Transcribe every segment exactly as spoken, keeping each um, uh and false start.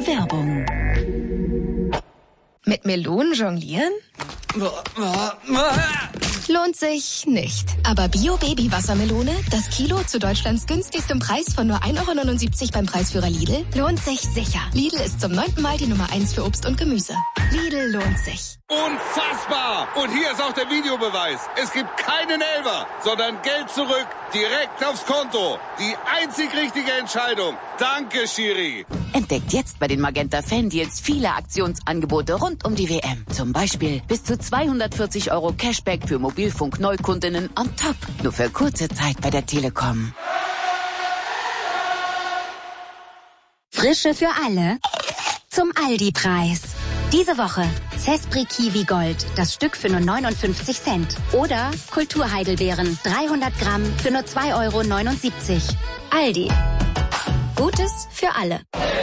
Werbung. Mit Melonen jonglieren? Lohnt sich nicht. Aber Bio-Baby-Wassermelone, das Kilo zu Deutschlands günstigstem Preis von nur ein Euro neunundsiebzig beim Preisführer Lidl, lohnt sich sicher. Lidl ist zum neunten Mal die Nummer eins für Obst und Gemüse. Lidl lohnt sich. Unfassbar! Und hier ist auch der Videobeweis. Es gibt keinen Elfer, sondern Geld zurück, direkt aufs Konto. Die einzig richtige Entscheidung. Danke, Schiri. Entdeckt jetzt bei den Magenta Fan-Deals viele Aktionsangebote rund um die W M. Zum Beispiel bis zu zweihundertvierzig Euro Cashback für Mobilfunk-Neukundinnen on top. Nur für kurze Zeit bei der Telekom. Frische für alle zum Aldi-Preis. Diese Woche Cespri Kiwi Gold, das Stück für nur neunundfünfzig Cent. Oder Kulturheidelbeeren, dreihundert Gramm für nur zwei Euro neunundsiebzig. Aldi. Gutes für alle.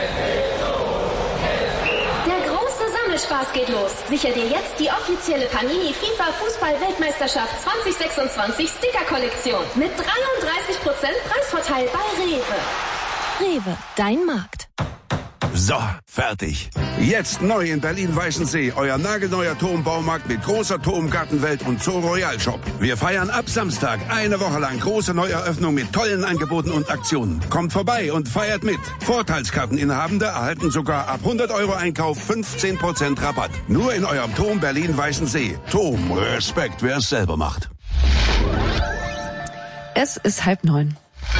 Der große Sammelspaß geht los. Sicher dir jetzt die offizielle Panini FIFA Fußball-Weltmeisterschaft zwanzig sechsundzwanzig Sticker-Kollektion. Mit dreiunddreißig Prozent Preisvorteil bei Rewe. Rewe, dein Markt. So, fertig. Jetzt neu in Berlin-Weißensee, euer nagelneuer Turmbaumarkt mit großer Turmgartenwelt und Zoo Royal Shop. Wir feiern ab Samstag eine Woche lang große Neueröffnung mit tollen Angeboten und Aktionen. Kommt vorbei und feiert mit. Vorteilskarteninhabende erhalten sogar ab hundert Euro Einkauf fünfzehn Prozent Rabatt. Nur in eurem Turm Berlin-Weißensee. Turm, Respekt, wer es selber macht. Es ist halb neun.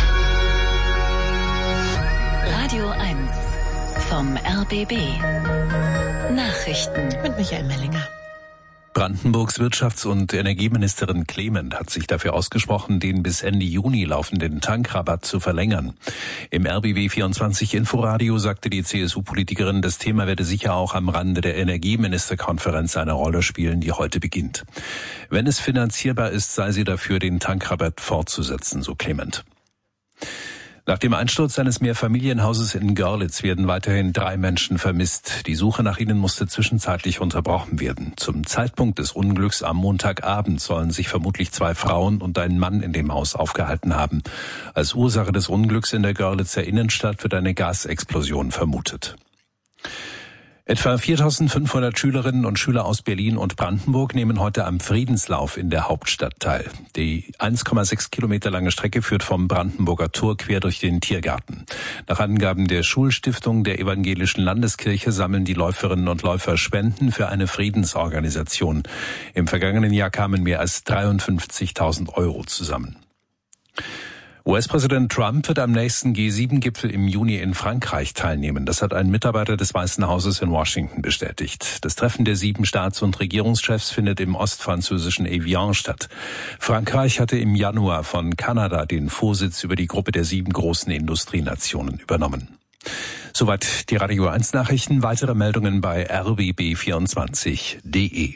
Radio eins vom R B B. Nachrichten Mit Michael Mellinger. Brandenburgs Wirtschafts- und Energieministerin Clement hat sich dafür ausgesprochen, den bis Ende Juni laufenden Tankrabatt zu verlängern. Im R B B vierundzwanzig Inforadio sagte die C S U-Politikerin, das Thema werde sicher auch am Rande der Energieministerkonferenz eine Rolle spielen, die heute beginnt. Wenn es finanzierbar ist, sei sie dafür, den Tankrabatt fortzusetzen, so Clement. Nach dem Einsturz eines Mehrfamilienhauses in Görlitz werden weiterhin drei Menschen vermisst. Die Suche nach ihnen musste zwischenzeitlich unterbrochen werden. Zum Zeitpunkt des Unglücks am Montagabend sollen sich vermutlich zwei Frauen und ein Mann in dem Haus aufgehalten haben. Als Ursache des Unglücks in der Görlitzer Innenstadt wird eine Gasexplosion vermutet. Etwa viertausendfünfhundert Schülerinnen und Schüler aus Berlin und Brandenburg nehmen heute am Friedenslauf in der Hauptstadt teil. Die eins Komma sechs Kilometer lange Strecke führt vom Brandenburger Tor quer durch den Tiergarten. Nach Angaben der Schulstiftung der Evangelischen Landeskirche sammeln die Läuferinnen und Läufer Spenden für eine Friedensorganisation. Im vergangenen Jahr kamen mehr als dreiundfünfzigtausend Euro zusammen. U S-Präsident Trump wird am nächsten G sieben Gipfel im Juni in Frankreich teilnehmen. Das hat ein Mitarbeiter des Weißen Hauses in Washington bestätigt. Das Treffen der sieben Staats- und Regierungschefs findet im ostfranzösischen Evian statt. Frankreich hatte im Januar von Kanada den Vorsitz über die Gruppe der sieben großen Industrienationen übernommen. Soweit die Radio eins Nachrichten. Weitere Meldungen bei r b b vierundzwanzig punkt d e.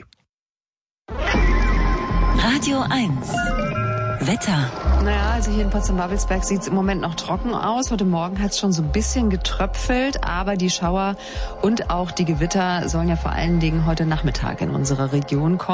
Radio eins Wetter. Naja, also hier in Potsdam-Babelsberg sieht es im Moment noch trocken aus. Heute Morgen hat es schon so ein bisschen getröpfelt, aber die Schauer und auch die Gewitter sollen ja vor allen Dingen heute Nachmittag in unsere Region kommen.